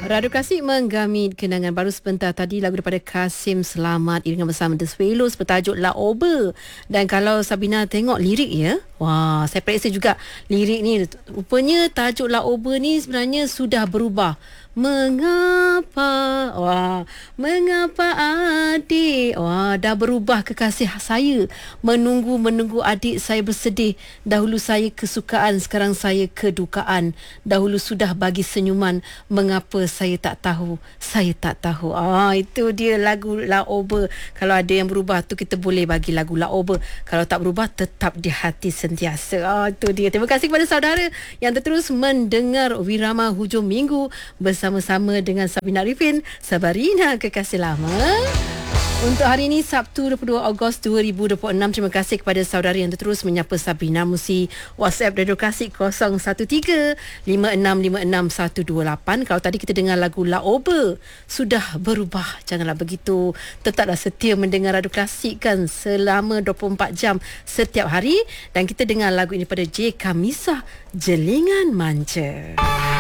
Radio Klasik menggamit kenangan baru sebentar tadi lagu daripada Kasim Selamat iringan bersama The Swallows bertajuk La Oba. Dan kalau Sabina tengok lirik ya, wah, saya periksa juga lirik ni, rupanya tajuk La Oba ni sebenarnya sudah berubah. Mengapa? Wah, mengapa adik? Wah, dah berubah kekasih saya. Menunggu adik saya bersedih. Dahulu saya kesukaan, sekarang saya kedukaan. Dahulu sudah bagi senyuman, mengapa saya tak tahu? Saya tak tahu. Itu dia lagu La Oba. Kalau ada yang berubah tu kita boleh bagi lagu La Oba. Kalau tak berubah tetap di hati sentiasa. Itu dia. Terima kasih kepada saudara yang terus mendengar Wirama Hujung Minggu bersama-sama dengan Sabina Arifin, Sabarina Kekasih Lama. Untuk hari ini Sabtu 22 Ogos 2026, terima kasih kepada saudara yang terus menyapa Sabina Musi. WhatsApp Radio Klasik 0135656128. Kalau tadi kita dengar lagu La Oba, sudah berubah. Janganlah begitu. Tetaplah setia mendengar Radio Klasik kan selama 24 jam setiap hari. Dan kita dengar lagu ini pada J. Kamisa, Jelingan Manja.